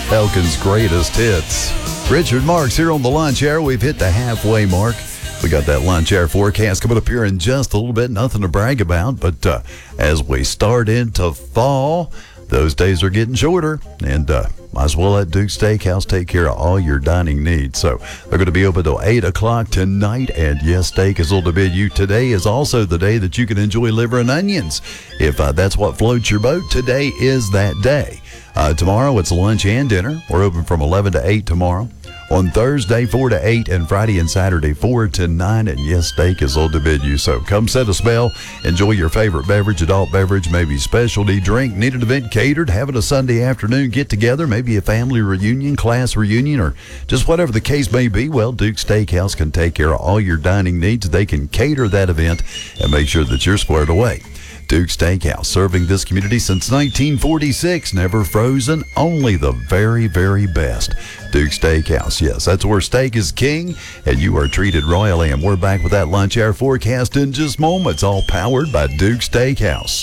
Elkin's greatest hits. Richard Marks here on the Lunch Hour. We've hit the halfway mark. We got that Lunch Hour forecast coming up here in just a little bit. Nothing to brag about, but as we start into fall, those days are getting shorter, and might as well let Duke's Steakhouse take care of all your dining needs. So they're going to be open till 8 o'clock tonight, and yes, steak is on the menu. Today is also the day that you can enjoy liver and onions. If that's what floats your boat, today is that day. Tomorrow it's lunch and dinner. We're open from 11 to 8 tomorrow. On Thursday, 4 to 8, and Friday and Saturday, 4 to 9, and yes, steak is on the menu. So come set a spell, enjoy your favorite beverage, adult beverage, maybe specialty drink, need an event catered, having a Sunday afternoon get-together, maybe a family reunion, class reunion, or just whatever the case may be. Well, Duke's Steakhouse can take care of all your dining needs. They can cater that event and make sure that you're squared away. Duke's Steakhouse, serving this community since 1946. Never frozen, only the very, very best. Duke's Steakhouse, yes, that's where steak is king, and you are treated royally. And we're back with that Lunch Hour forecast in just moments, all powered by Duke's Steakhouse.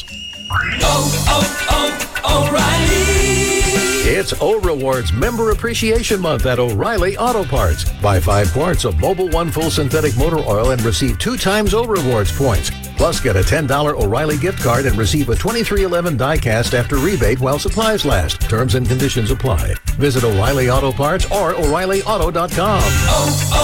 O'Reilly. It's O-Rewards Member Appreciation Month at O'Reilly Auto Parts. Buy 5 quarts of Mobil 1 full synthetic motor oil and receive 2 times O-Rewards points. Plus, get a $10 O'Reilly gift card and receive a 2311 die-cast after rebate while supplies last. Terms and conditions apply. Visit O'Reilly Auto Parts or O'ReillyAuto.com.